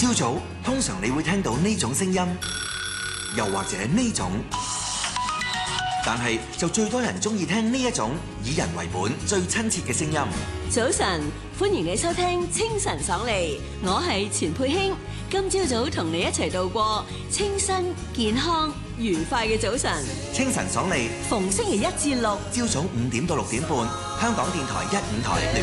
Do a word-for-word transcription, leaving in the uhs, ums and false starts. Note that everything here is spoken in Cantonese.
朝早通常你會聽到呢種聲音，又或者呢種，但係就最多人中意聽呢一種以人為本、最親切嘅聲音。 早晨，歡迎你收聽清晨爽利，我係錢佩卿。今朝早同你一齊度過清新、健康、愉快嘅早晨。 清晨爽利， 逢星期一至六， 朝早五點到六點半，香港電台一五台聯